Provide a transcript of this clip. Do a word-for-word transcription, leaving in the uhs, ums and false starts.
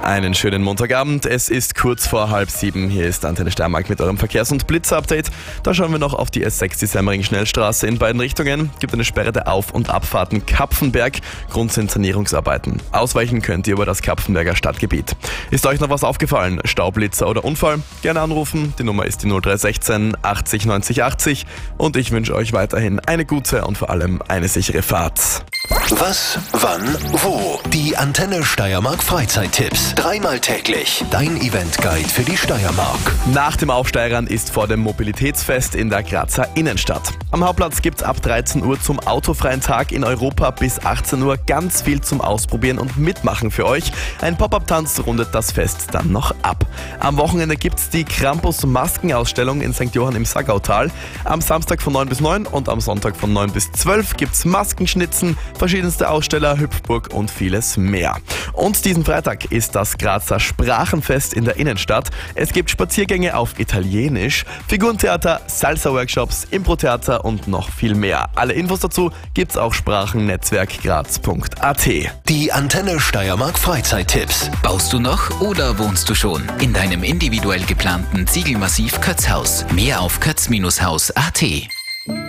Einen schönen Montagabend. Es ist kurz vor halb sieben. Hier ist Antenne Steiermark mit eurem Verkehrs- und Blitz-Update. Da schauen wir noch auf die S sechs, die Semmering-Schnellstraße in beiden Richtungen. Gibt eine Sperre der Auf- und Abfahrten Kapfenberg. Grund sind Sanierungsarbeiten. Ausweichen könnt ihr über das Kapfenberger Stadtgebiet. Ist euch noch was aufgefallen? Staublitzer oder Unfall? Gerne anrufen. Die Nummer ist die null drei eins sechs achtzig neunzig achtzig. Und ich wünsche euch weiterhin eine gute und vor allem eine sichere Fahrt. Was, wann, wo? Die Antenne Steiermark Freizeittipps. Dreimal täglich. Dein Eventguide für die Steiermark. Nach dem Aufsteigern ist vor dem Mobilitätsfest in der Grazer Innenstadt. Am Hauptplatz gibt's ab dreizehn Uhr zum autofreien Tag in Europa bis achtzehn Uhr ganz viel zum Ausprobieren und Mitmachen für euch. Ein Pop-Up-Tanz rundet das Fest dann noch ab. Am Wochenende gibt's die Krampus-Maskenausstellung in Sankt Johann im Saggautal. Am Samstag von neun bis neun und am Sonntag von neun bis zwölf gibt's Maskenschnitzen, verschiedenste Aussteller, Hüpfburg und vieles mehr. Und diesen Freitag ist das Grazer Sprachenfest in der Innenstadt. Es gibt Spaziergänge auf Italienisch, Figurentheater, Salsa-Workshops, Impro-Theater und noch viel mehr. Alle Infos dazu gibt's auf sprachennetzwerkgraz punkt a t. Die Antenne Steiermark Freizeittipps. Baust du noch oder wohnst du schon in deinem individuell geplanten Ziegelmassiv Kötzhaus? Mehr auf kötz Bindestrich haus punkt a t.